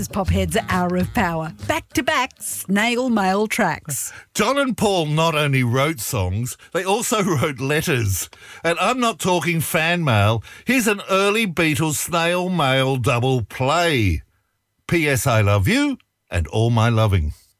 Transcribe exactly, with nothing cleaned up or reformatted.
Pophead's Hour of Power. Back-to-back snail mail tracks. John and Paul not only wrote songs, they also wrote letters. And I'm not talking fan mail. Here's an early Beatles snail mail double play. P S I love you and all my loving.